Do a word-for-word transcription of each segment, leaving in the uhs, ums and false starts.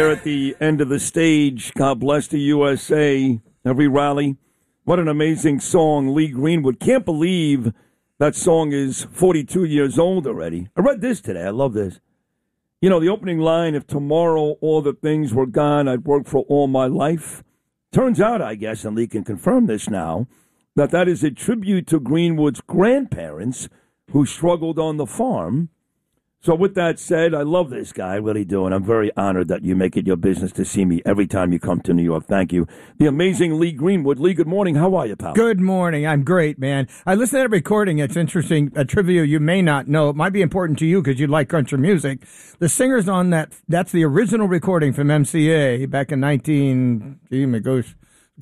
At the end of the stage, God bless the U S A, every rally. What an amazing song, Lee Greenwood. Can't believe that song is forty-two years old already. I read this today. I love this. You know, the opening line, if tomorrow all the things were gone, I'd work for all my life. Turns out, I guess, and Lee can confirm this now, that that is a tribute to Greenwood's grandparents who struggled on the farm. So with that said, I love this guy, I really do, and I'm very honored that you make it your business to see me every time you come to New York. Thank you. The amazing Lee Greenwood. Lee, good morning. How are you, pal? Good morning. I'm great, man. I listened to that recording. It's interesting. A trivia you may not know. It might be important to you because you like country music. The singers on that, that's the original recording from M C A back in nineteen, gee, my gosh.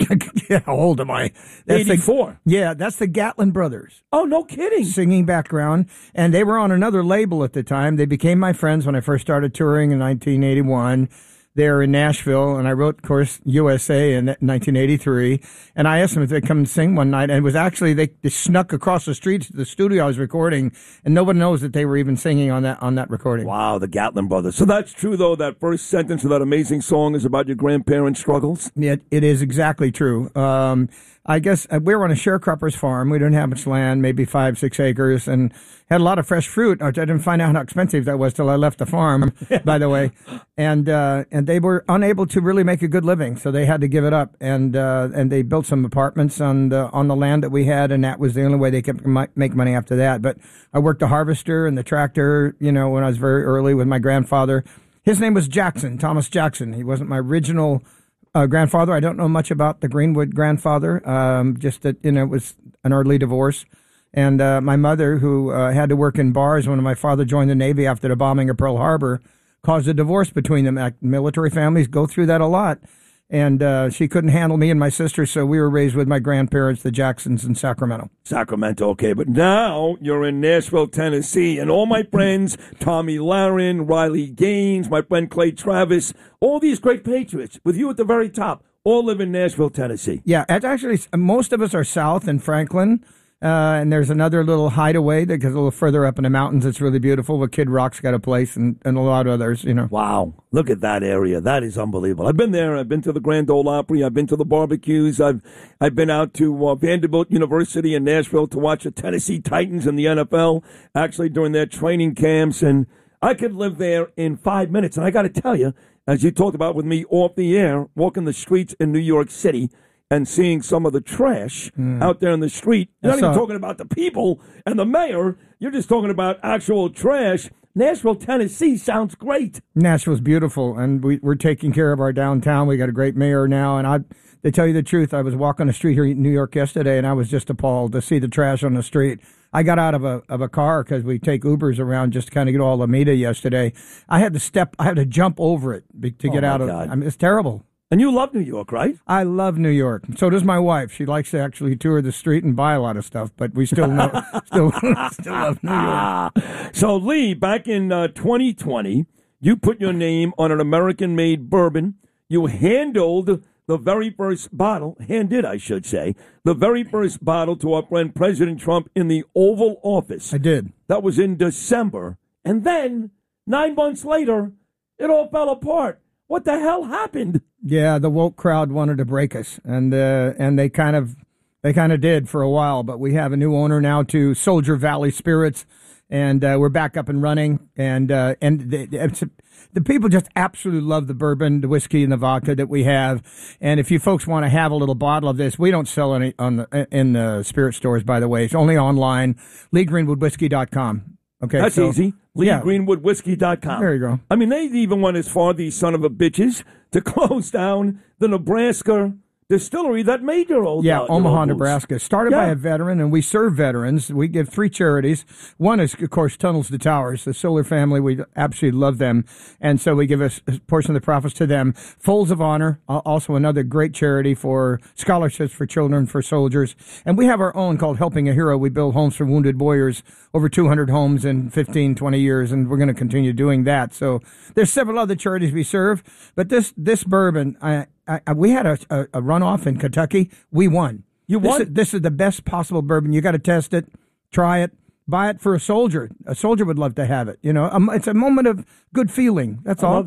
How old am I? That's eighty-four. The, yeah, that's the Gatlin Brothers. Oh, no kidding. Singing background. And they were on another label at the time. They became my friends when I first started touring in nineteen eighty-one. They were in Nashville, and I wrote, of course, U S A in nineteen eighty-three. And I asked them if they'd come and sing one night. And it was actually, they, they snuck across the street to the studio I was recording, and nobody knows that they were even singing on that on that recording. Wow, the Gatlin Brothers. So that's true, though, that first sentence of that amazing song is about your grandparents' struggles? Yeah, it is exactly true. Um, I guess uh, we were on a sharecropper's farm. We didn't have much land, maybe five, six acres, and had a lot of fresh fruit. I didn't find out how expensive that was till I left the farm, by the way. And uh, and they were unable to really make a good living, so they had to give it up. And uh, and they built some apartments on the on the land that we had, and that was the only way they could make money after that. But I worked the harvester and the tractor, you know, when I was very early with my grandfather. His name was Jackson, Thomas Jackson. He wasn't my original Uh, grandfather. I don't know much about the Greenwood grandfather, um, just that, you know, it was an early divorce. And uh, my mother, who uh, had to work in bars when my father joined the Navy after the bombing of Pearl Harbor, caused a divorce between them. Military families go through that a lot. And uh, she couldn't handle me and my sister, so we were raised with my grandparents, the Jacksons, in Sacramento. Sacramento, okay. But now you're in Nashville, Tennessee, and all my friends, Tommy Lahren, Riley Gaines, my friend Clay Travis, all these great Patriots, with you at the very top, all live in Nashville, Tennessee. Yeah, it's actually, most of us are south in Franklin. Uh, and there's another little hideaway that goes a little further up in the mountains. It's really beautiful. But Kid Rock's got a place, and, and a lot of others, you know. Wow. Look at that area. That is unbelievable. I've been there. I've been to the Grand Ole Opry. I've been to the barbecues. I've I've been out to uh, Vanderbilt University in Nashville to watch the Tennessee Titans in the N F L, actually during their training camps. And I could live there in five minutes. And I got to tell you, as you talked about with me off the air, walking the streets in New York City, and seeing some of the trash mm. out there in the street. You're not even talking about the people and the mayor. You're just talking about actual trash. Nashville, Tennessee sounds great. Nashville's beautiful, and we, we're taking care of our downtown. We got a great mayor now, and I, to tell you the truth, I was walking the street here in New York yesterday, and I was just appalled to see the trash on the street. I got out of a of a car because we take Ubers around just to kind of get all the media yesterday. I had to step, I had to jump over it to get oh out of it. I mean, it's terrible. And you love New York, right? I love New York. So does my wife. She likes to actually tour the street and buy a lot of stuff, but we still know, still, still love New York. So, Lee, back in uh, twenty twenty, you put your name on an American-made bourbon. You handled the very first bottle, handed, I should say, the very first bottle to our friend President Trump in the Oval Office. I did. That was in December. And then, nine months later, it all fell apart. What the hell happened? Yeah, the woke crowd wanted to break us, and uh, and they kind of they kind of did for a while. But we have a new owner now to Soldier Valley Spirits, and uh, we're back up and running. And uh, and the, it's, the people just absolutely love the bourbon, the whiskey, and the vodka that we have. And if you folks want to have a little bottle of this, we don't sell any on the in the spirit stores. By the way, it's only online. Lee Greenwood Whiskey dot com. Okay, that's so, easy. Lee Greenwood Whiskey dot com. There you go. I mean, they even went as far, these son of a bitches, to close down the Nebraska distillery that made your old Yeah, uh, Omaha, old Nebraska. Started yeah. by a veteran, and we serve veterans. We give three charities. One is, of course, Tunnels to Towers. The Solar family, we absolutely love them, and so we give a, a portion of the profits to them. Folds of Honor, also another great charity for scholarships for children, for soldiers. And we have our own called Helping a Hero. We build homes for wounded warriors, over two hundred homes in fifteen, twenty years, and we're going to continue doing that. So there's several other charities we serve, but this this bourbon, I, I, we had a, a, a runoff in Kentucky. We won. You this won? Is, this is the best possible bourbon. You got to test it, try it, buy it for a soldier. A soldier would love to have it. You know, um, it's a moment of good feeling. That's I all. love that.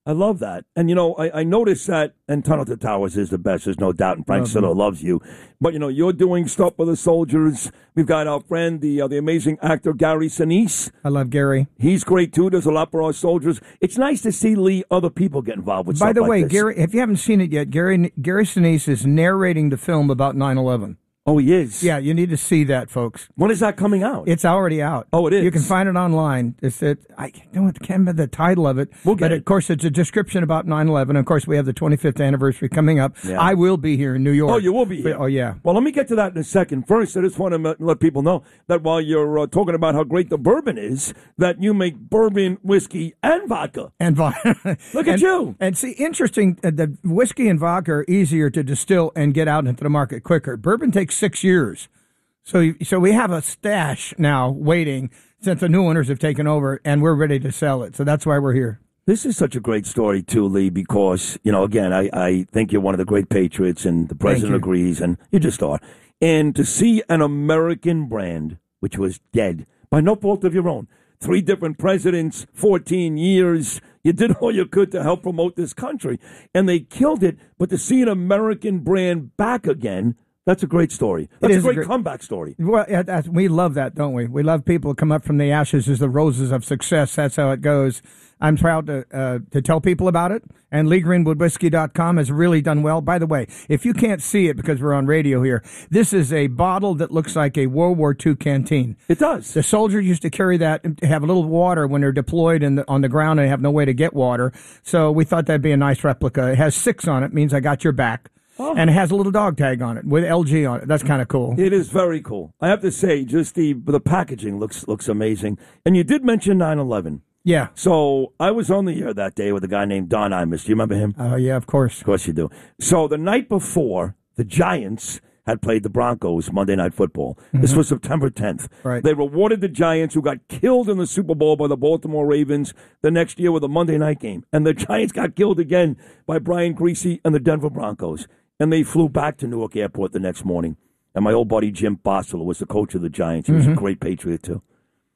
I love that. And, you know, I, I noticed that, and Tunnel to Towers is the best, there's no doubt, and Frank Sinatra loves you. But, you know, you're doing stuff for the soldiers. We've got our friend, the uh, the amazing actor Gary Sinise. I love Gary. He's great, too. Does a lot for our soldiers. It's nice to see, Lee, other people get involved with By stuff the like way, this. Gary, if you haven't seen it yet, Gary Gary Sinise is narrating the film about nine eleven. Oh, he is? Yeah, you need to see that, folks. When is that coming out? It's already out. Oh, it is? You can find it online. It's it, I don't can't remember the title of it. We'll get but it. of course, it's a description about nine eleven. Of course, we have the twenty-fifth anniversary coming up. Yeah. I will be here in New York. Oh, you will be here? Oh, yeah. Well, let me get to that in a second. First, I just want to let people know that while you're uh, talking about how great the bourbon is, that you make bourbon, whiskey, and vodka. And vodka. Look at and, you. And see, interesting, uh, the whiskey and vodka are easier to distill and get out into the market quicker. Bourbon takes six years. So, so we have a stash now waiting since the new owners have taken over, and we're ready to sell it. So that's why we're here. This is such a great story, too, Lee, because, you know, again, I, I think you're one of the great patriots, and the president agrees, and you just are. And to see an American brand, which was dead, by no fault of your own, three different presidents, fourteen years, you did all you could to help promote this country, and they killed it, but to see an American brand back again, that's a great story. That's a great, a great comeback story. Well, we love that, don't we? We love people who come up from the ashes as the roses of success. That's how it goes. I'm proud to uh, to tell people about it. And Lee Greenwood Whiskey dot com has really done well. By the way, if you can't see it because we're on radio here, this is a bottle that looks like a World War Two canteen. It does. The soldiers used to carry that and have a little water when they're deployed in the, on the ground and have no way to get water. So we thought that'd be a nice replica. It has six on it, means I got your back. Oh. And it has a little dog tag on it with L G on it. That's kind of cool. It is very cool. I have to say, just the the packaging looks looks amazing. And you did mention nine eleven. Yeah. So I was on the air that day with a guy named Don Imus. Do you remember him? Oh, uh, yeah, of course. Of course you do. So the night before, the Giants had played the Broncos Monday Night Football. Mm-hmm. This was September tenth. Right. They rewarded the Giants, who got killed in the Super Bowl by the Baltimore Ravens the next year with a Monday night game. And the Giants got killed again by Brian Griese and the Denver Broncos. And they flew back to Newark Airport the next morning. And my old buddy Jim Boswell was the coach of the Giants. He was mm-hmm. a great Patriot, too.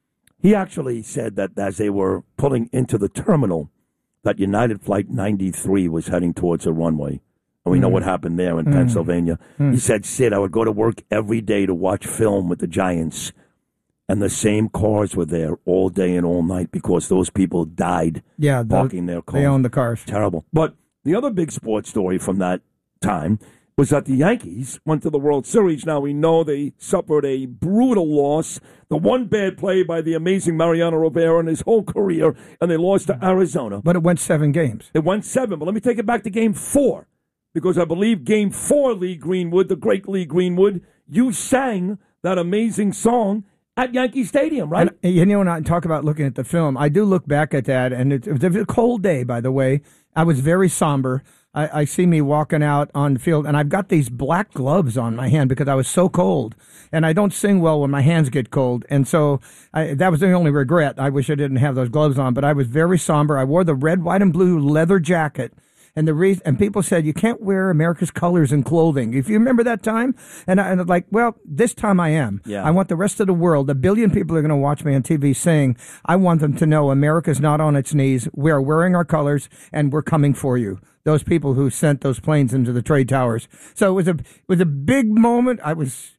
He actually said that as they were pulling into the terminal, that United Flight ninety-three was heading towards a runway. And we mm-hmm. know what happened there in mm-hmm. Pennsylvania. Mm-hmm. He said, Sid, I would go to work every day to watch film with the Giants. And the same cars were there all day and all night because those people died yeah, the, parking their cars. They owned the cars. Terrible. But the other big sports story from that time was that the Yankees went to the World Series. Now, we know they suffered a brutal loss, the one bad play by the amazing Mariano Rivera in his whole career, and they lost to Arizona. But it went seven games. It went seven, but let me take it back to game four, because I believe game four, Lee Greenwood, the great Lee Greenwood, you sang that amazing song at Yankee Stadium, right? And, you know, when I talk about looking at the film, I do look back at that, and it, it was a cold day, by the way. I was very somber. I, I see me walking out on the field, and I've got these black gloves on my hand because I was so cold. And I don't sing well when my hands get cold. And so I, that was the only regret. I wish I didn't have those gloves on, but I was very somber. I wore the red, white, and blue leather jacket. And the reason, and people said, you can't wear America's colors in clothing. If you remember that time, and I, and I'm like, well, this time I am. Yeah. I want the rest of the world, a billion people are going to watch me on T V sing. I want them to know America's not on its knees. We are wearing our colors, and we're coming for you. Those people who sent those planes into the trade towers. So it was a it was a big moment. I was.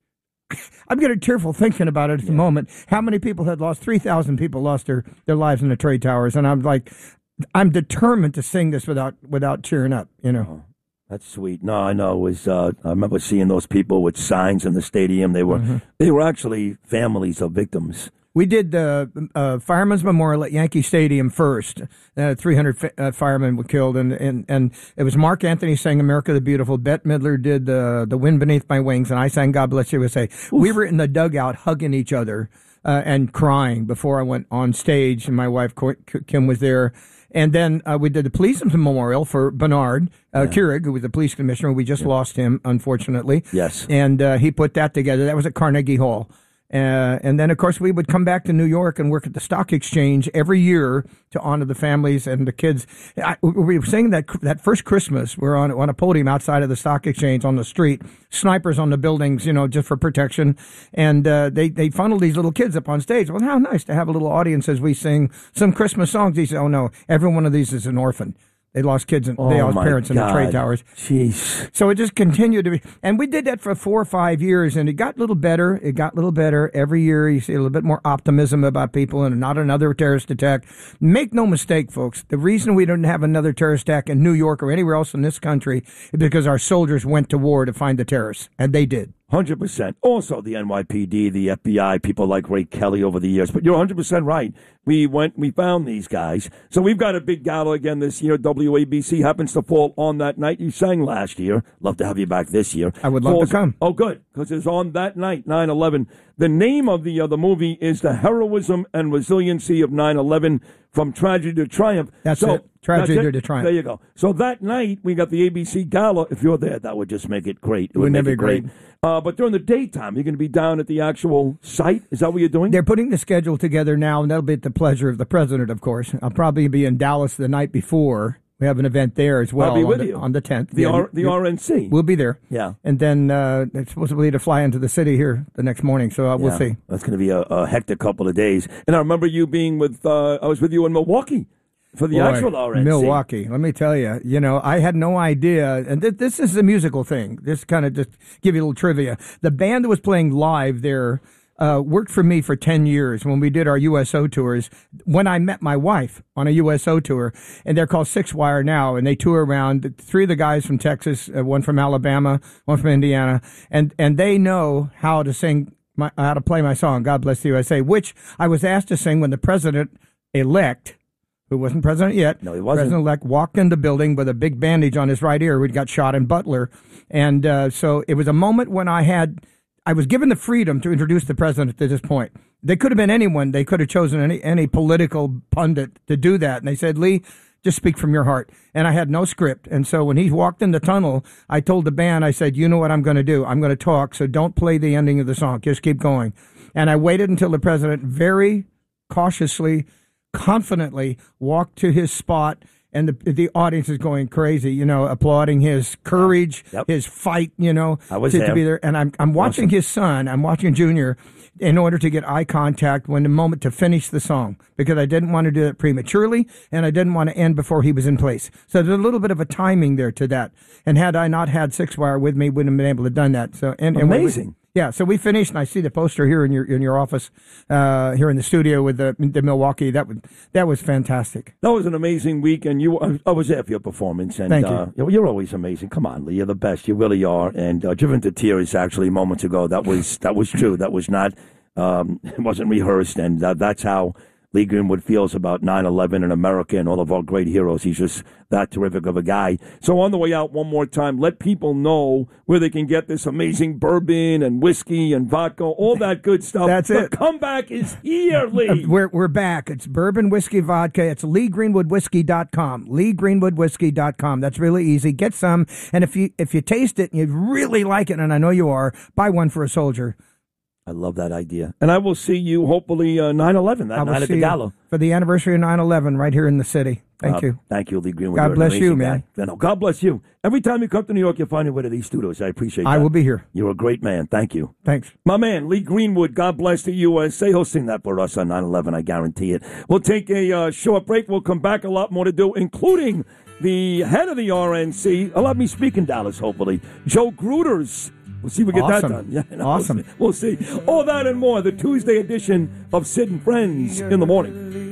I'm getting tearful thinking about it at the yeah. moment. How many people had lost? three thousand people lost their, their lives in the trade towers, and I'm like, I'm determined to sing this without without cheering up, you know. Oh, that's sweet. No, I know. It was, uh, I remember seeing those people with signs in the stadium. They were mm-hmm. they were actually families of victims. We did the uh, Fireman's Memorial at Yankee Stadium first. Uh, three hundred fi- uh, firemen were killed, and, and, and it was Mark Anthony sang America the Beautiful. Bette Midler did the, the Wind Beneath My Wings, and I sang God Bless U S A. Oof. We were in the dugout hugging each other uh, and crying before I went on stage, and my wife Kim was there. And then uh, we did the Police Memorial for Bernard uh, yeah. Keurig, who was the police commissioner. We just yeah. lost him, unfortunately. Yes. And uh, he put that together. That was at Carnegie Hall. Uh, and then, of course, we would come back to New York and work at the Stock Exchange every year to honor the families and the kids. I, we were saying that that first Christmas, we're on, on a podium outside of the Stock Exchange on the street, snipers on the buildings, you know, just for protection. And uh, they, they funneled these little kids up on stage. Well, how nice to have a little audience as we sing some Christmas songs. He said, oh, no, every one of these is an orphan. They lost kids and Oh, they lost my parents in the God. trade towers. Jeez. So it just continued to be, and we did that for four or five years, and it got a little better. It got a little better every year. You see a little bit more optimism about people, and not another terrorist attack. Make no mistake, folks. The reason we didn't have another terrorist attack in New York or anywhere else in this country is because our soldiers went to war to find the terrorists, and they did. one hundred percent. Also, the N Y P D, the F B I, people like Ray Kelly over the years. But you're one hundred percent right. We went, we found these guys. So we've got a big gala again this year. W A B C happens to fall on that night. You sang last year. Love to have you back this year. I would love Falls, to come. Oh, good. Because it's on that night, nine eleven. The name of the, uh, the movie is The Heroism and Resiliency of nine eleven, From Tragedy to Triumph. That's so, it. Tragedy that's it. to Triumph. There you go. So that night, we got the A B C gala. If you're there, that would just make it great. It would Wouldn't make that be it great. great? Uh, but during the daytime, you're going to be down at the actual site. Is that what you're doing? They're putting the schedule together now, and that'll be at the pleasure of the president, of course. I'll probably be in Dallas the night before. We have an event there as well. I'll be on with the, you. on the tenth. The, Yeah, R, the you- R N C. We'll be there. Yeah. And then uh, it's supposedly to fly into the city here the next morning, so uh, we'll Yeah. see. That's going to be a, a hectic couple of days. And I remember you being with, uh, I was with you in Milwaukee for the Boy, actual R N C. Milwaukee. Let me tell you, you know, I had no idea, and th- this is a musical thing. This kind of just give you a little trivia. The band that was playing live there uh, worked for me for ten years when we did our U S O tours. When I met my wife on a U S O tour, and they're called Six Wire now, and they tour around. Three of the guys from Texas, uh, one from Alabama, one from Indiana, and and they know how to sing. My, how to play my song, God Bless the U S A, which I was asked to sing when the president-elect, who wasn't president yet, No, he wasn't. president-elect, walked in the building with a big bandage on his right ear. We'd got shot in Butler. And uh, so it was a moment when I had, I was given the freedom to introduce the president at this point. They could have been anyone. They could have chosen any, any political pundit to do that. And they said, Lee, just speak from your heart. And I had no script. And so when he walked in the tunnel, I told the band, I said, you know what I'm going to do? I'm going to talk, so don't play the ending of the song. Just keep going. And I waited until the president very cautiously, confidently walked to his spot, and the the audience is going crazy, you know, applauding his courage, Yep. his fight, you know, I was to, there. to be there. And I'm I'm watching Awesome. his son, I'm watching Junior, in order to get eye contact when the moment to finish the song, because I didn't want to do it prematurely, and I didn't want to end before he was in place. So there's a little bit of a timing there to that. And had I not had Six Wire with me, wouldn't have been able to done that. So and, and we- Amazing. yeah, so we finished, and I see the poster here in your in your office, uh, here in the studio with the the Milwaukee. That was that was fantastic. That was an amazing week, and you, I I was there for your performance. And, Thank you. Uh, you're you're always amazing. Come on, Lee, you're the best. You really are. And uh, driven to tears, actually, moments ago. That was that was true. That was not. Um, it wasn't rehearsed, and uh, that's how Lee Greenwood feels about nine eleven in America and all of our great heroes. He's just that terrific of a guy. So on the way out, one more time, let people know where they can get this amazing bourbon and whiskey and vodka, all that good stuff. That's the it. comeback is here, Lee. Uh, We're we're back. It's bourbon, whiskey, vodka. It's lee greenwood whiskey dot com. lee greenwood whiskey dot com. That's really easy. Get some, and if you if you taste it and you really like it, and I know you are, buy one for a soldier. I love that idea. And I will see you hopefully uh, nine eleven, that I will night at see the you gala. for the anniversary of nine eleven right here in the city. Thank Uh, you. Thank you, Lee Greenwood. God You're an bless you, amazing man. guy. No, God bless you. Every time you come to New York, you find a way to these studios. I appreciate that. I will be here. You're a great man. Thank you. Thanks. My man, Lee Greenwood, God bless the U S A. He'll sing that for us on nine eleven, I guarantee it. We'll take a uh, short break. We'll come back. A lot more to do, including the head of the R N C. I'll have me speak in Dallas, hopefully. Joe Gruters. We'll see if we get Awesome. that done. Yeah, no, Awesome. We'll see. We'll see. All that and more. The Tuesday edition of Sid and Friends in the morning.